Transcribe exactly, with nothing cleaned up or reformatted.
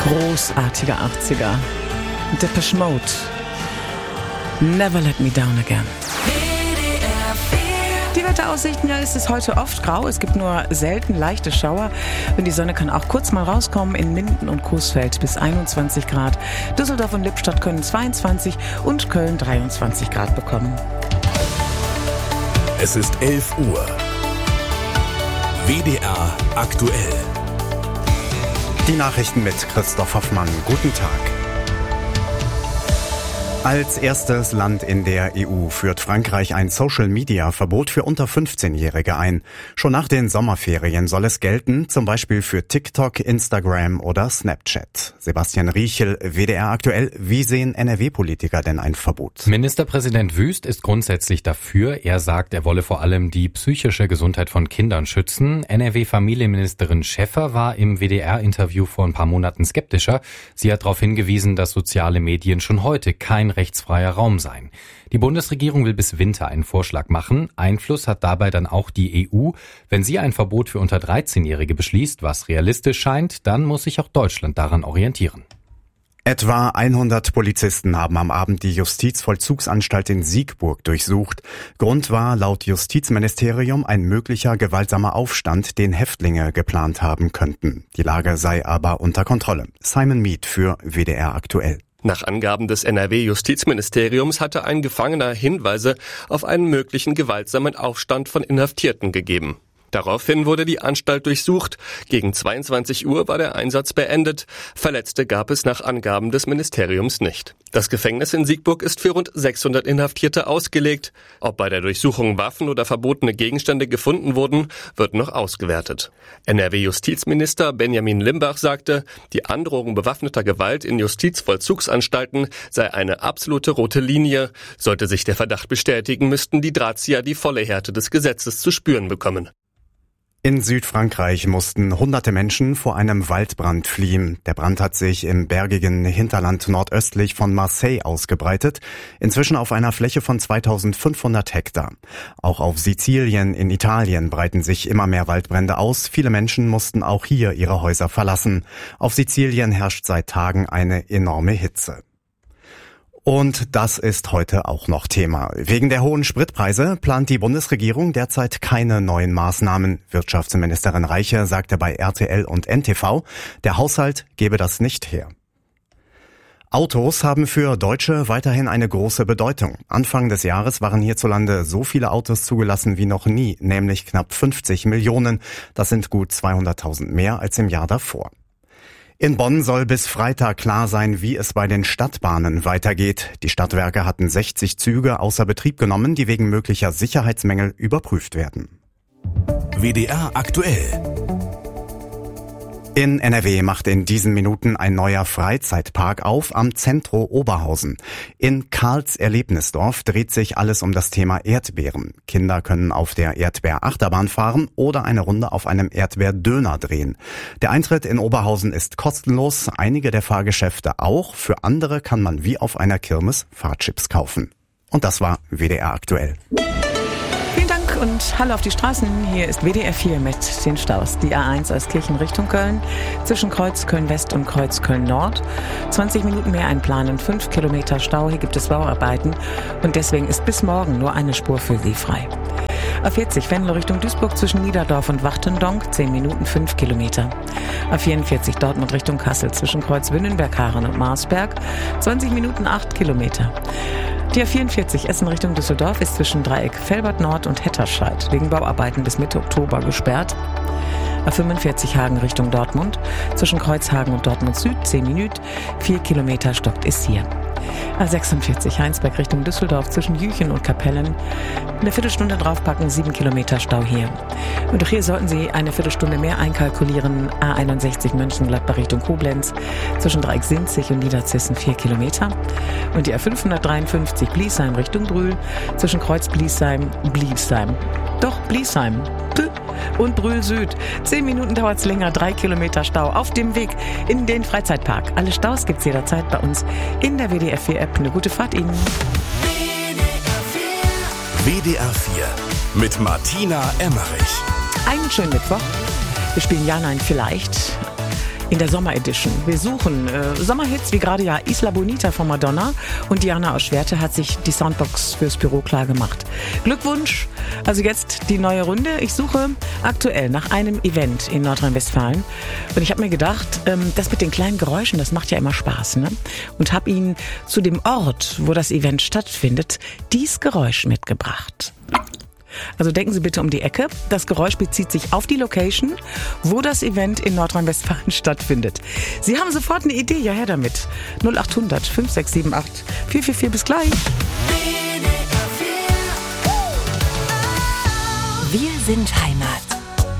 Großartiger achtziger. Depeche Mode. Never let me down again. Die Wetteraussichten, ja, ist es heute oft grau. Es gibt nur selten leichte Schauer. Und die Sonne kann auch kurz mal rauskommen. In Minden und Coesfeld bis einundzwanzig Grad. Düsseldorf und Lippstadt können zweiundzwanzig und Köln dreiundzwanzig Grad bekommen. Es ist elf Uhr. W D R aktuell. Die Nachrichten mit Christoph Hoffmann. Guten Tag. Als erstes Land in der E U führt Frankreich ein Social-Media-Verbot für unter fünfzehnjährige ein. Schon nach den Sommerferien soll es gelten, zum Beispiel für TikTok, Instagram oder Snapchat. Sebastian Riechel, W D R aktuell. Wie sehen N R W-Politiker denn ein Verbot? Ministerpräsident Wüst ist grundsätzlich dafür. Er sagt, er wolle vor allem die psychische Gesundheit von Kindern schützen. N R W-Familienministerin Schäffer war im W D R-Interview vor ein paar Monaten skeptischer. Sie hat darauf hingewiesen, dass soziale Medien schon heute kein rechtsfreier Raum sein. Die Bundesregierung will bis Winter einen Vorschlag machen. Einfluss hat dabei dann auch die E U. Wenn sie ein Verbot für unter dreizehnjährige beschließt, was realistisch scheint, dann muss sich auch Deutschland daran orientieren. Etwa hundert Polizisten haben am Abend die Justizvollzugsanstalt in Siegburg durchsucht. Grund war laut Justizministerium ein möglicher gewaltsamer Aufstand, den Häftlinge geplant haben könnten. Die Lage sei aber unter Kontrolle. Simon Mead für W D R aktuell. Nach Angaben des N R W-Justizministeriums hatte ein Gefangener Hinweise auf einen möglichen gewaltsamen Aufstand von Inhaftierten gegeben. Daraufhin wurde die Anstalt durchsucht. Gegen zweiundzwanzig Uhr war der Einsatz beendet. Verletzte gab es nach Angaben des Ministeriums nicht. Das Gefängnis in Siegburg ist für rund sechshundert Inhaftierte ausgelegt. Ob bei der Durchsuchung Waffen oder verbotene Gegenstände gefunden wurden, wird noch ausgewertet. N R W-Justizminister Benjamin Limbach sagte, die Androhung bewaffneter Gewalt in Justizvollzugsanstalten sei eine absolute rote Linie. Sollte sich der Verdacht bestätigen, müssten die Drahtzieher die volle Härte des Gesetzes zu spüren bekommen. In Südfrankreich mussten hunderte Menschen vor einem Waldbrand fliehen. Der Brand hat sich im bergigen Hinterland nordöstlich von Marseille ausgebreitet, inzwischen auf einer Fläche von zweitausendfünfhundert Hektar. Auch auf Sizilien in Italien breiten sich immer mehr Waldbrände aus. Viele Menschen mussten auch hier ihre Häuser verlassen. Auf Sizilien herrscht seit Tagen eine enorme Hitze. Und das ist heute auch noch Thema. Wegen der hohen Spritpreise plant die Bundesregierung derzeit keine neuen Maßnahmen. Wirtschaftsministerin Reiche sagte bei R T L und N T V, der Haushalt gebe das nicht her. Autos haben für Deutsche weiterhin eine große Bedeutung. Anfang des Jahres waren hierzulande so viele Autos zugelassen wie noch nie, nämlich knapp fünfzig Millionen. Das sind gut zweihunderttausend mehr als im Jahr davor. In Bonn soll bis Freitag klar sein, wie es bei den Stadtbahnen weitergeht. Die Stadtwerke hatten sechzig Züge außer Betrieb genommen, die wegen möglicher Sicherheitsmängel überprüft werden. W D R aktuell. In N R W macht in diesen Minuten ein neuer Freizeitpark auf am Zentro Oberhausen. In Karls Erlebnisdorf dreht sich alles um das Thema Erdbeeren. Kinder können auf der Erdbeerachterbahn fahren oder eine Runde auf einem Erdbeerdöner drehen. Der Eintritt in Oberhausen ist kostenlos, einige der Fahrgeschäfte auch. Für andere kann man wie auf einer Kirmes Fahrchips kaufen. Und das war W D R aktuell. Und hallo auf die Straßen, hier ist W D R vier mit den Staus. Die A eins aus Kirchen Richtung Köln, zwischen Kreuz Köln-West und Kreuz Köln-Nord. zwanzig Minuten mehr einplanen, fünf Kilometer Stau, hier gibt es Bauarbeiten und deswegen ist bis morgen nur eine Spur für Sie frei. A vierzig Venlo Richtung Duisburg zwischen Niederdorf und Wachtendonk, zehn Minuten, fünf Kilometer. A vierundvierzig Dortmund Richtung Kassel zwischen Kreuz Wünnenberg, Haaren und Marsberg, zwanzig Minuten, acht Kilometer. Die A vierundvierzig Essen Richtung Düsseldorf ist zwischen Dreieck Velbert Nord und Hetterscheid wegen Bauarbeiten bis Mitte Oktober gesperrt. A fünfundvierzig Hagen Richtung Dortmund, zwischen Kreuzhagen und Dortmund Süd, zehn Minuten, vier Kilometer stockt es hier. A sechsundvierzig Heinsberg Richtung Düsseldorf zwischen Jüchen und Kapellen. Eine Viertelstunde draufpacken, sieben Kilometer Stau hier. Und auch hier sollten Sie eine Viertelstunde mehr einkalkulieren. A einundsechzig Mönchengladbach Richtung Koblenz zwischen Dreieck Sinzig und Niederzissen vier Kilometer. Und die A fünfhundertdreiundfünfzig Bliesheim Richtung Brühl zwischen Kreuz Bliesheim, Bliesheim. Doch, Bliesheim. Und Brühl Süd. Zehn Minuten dauert es länger, drei Kilometer Stau auf dem Weg in den Freizeitpark. Alle Staus gibt's jederzeit bei uns in der W D R vier App. Eine gute Fahrt Ihnen. W D R vier mit Martina Emmerich. Einen schönen Mittwoch. Wir spielen Ja, Nein, Vielleicht. in der Sommeredition. Wir suchen äh, Sommerhits wie gerade ja Isla Bonita von Madonna und Diana aus Schwerte hat sich die Soundbox fürs Büro klar gemacht. Glückwunsch, also jetzt die neue Runde. Ich suche aktuell nach einem Event in Nordrhein-Westfalen und ich habe mir gedacht, ähm, das mit den kleinen Geräuschen, das macht ja immer Spaß, ne? Und habe Ihnen zu dem Ort, wo das Event stattfindet, dies Geräusch mitgebracht. Also denken Sie bitte um die Ecke. Das Geräusch bezieht sich auf die Location, wo das Event in Nordrhein-Westfalen stattfindet. Sie haben sofort eine Idee, ja her damit. null acht hundert fünf sechs sieben acht vier vier vier, bis gleich. Wir sind Heimat.